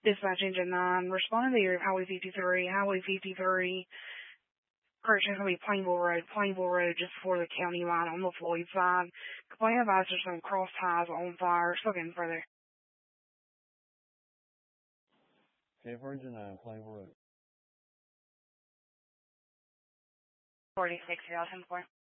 Dispatch Engine 9, responding to your Highway 53, Highway 53, correction, it's going to be Plainville Road, just before the county line on the Floyd side. Complaint advised there's some cross ties on fire, still getting further. Okay, for Engine 9, Plainville Road. 46, 2004.